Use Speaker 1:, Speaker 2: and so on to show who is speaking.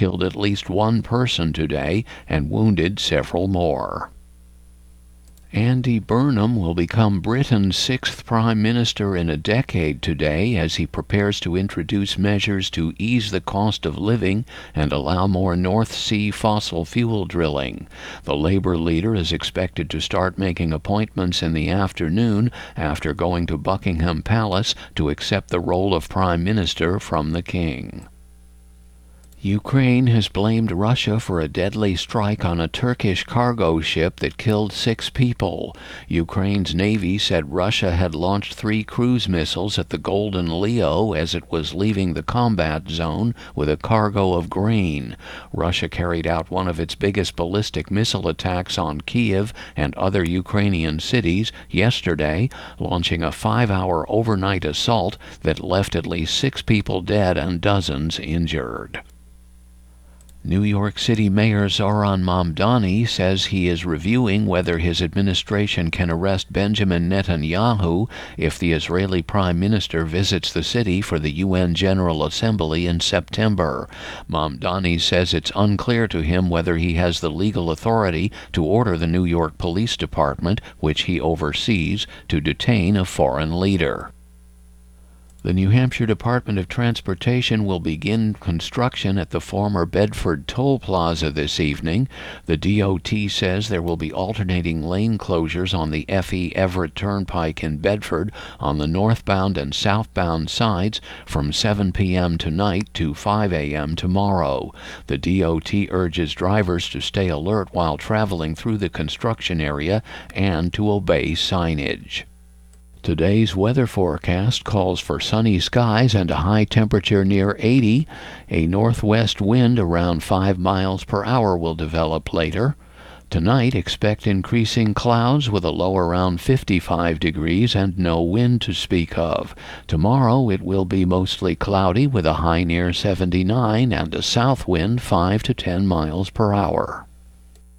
Speaker 1: killed at least one person today and wounded several more. Andy Burnham will become Britain's sixth Prime Minister in a decade today as he prepares to introduce measures to ease the cost of living and allow more North Sea fossil fuel drilling. The Labour leader is expected to start making appointments in the afternoon after going to Buckingham Palace to accept the role of Prime Minister from the King. Ukraine has blamed Russia for a deadly strike on a Turkish cargo ship that killed 6 people. Ukraine's Navy said Russia had launched 3 cruise missiles at the Golden Leo as it was leaving the combat zone with a cargo of grain. Russia carried out one of its biggest ballistic missile attacks on Kiev and other Ukrainian cities yesterday, launching a 5-hour overnight assault that left at least 6 people dead and dozens injured. New York City Mayor Zohran Mamdani says he is reviewing whether his administration can arrest Benjamin Netanyahu if the Israeli Prime Minister visits the city for the UN General Assembly in September. Mamdani says it's unclear to him whether he has the legal authority to order the New York Police Department, which he oversees, to detain a foreign leader. The New Hampshire Department of Transportation will begin construction at the former Bedford Toll Plaza this evening. The DOT says there will be alternating lane closures on the F.E. Everett Turnpike in Bedford on the northbound and southbound sides from 7 p.m. tonight to 5 a.m. tomorrow. The DOT urges drivers to stay alert while traveling through the construction area and to obey signage. Today's weather forecast calls for sunny skies and a high temperature near 80. A northwest wind around 5 miles per hour will develop later. Tonight, expect increasing clouds with a low around 55 degrees and no wind to speak of. Tomorrow, it will be mostly cloudy with a high near 79 and a south wind 5 to 10 miles per hour.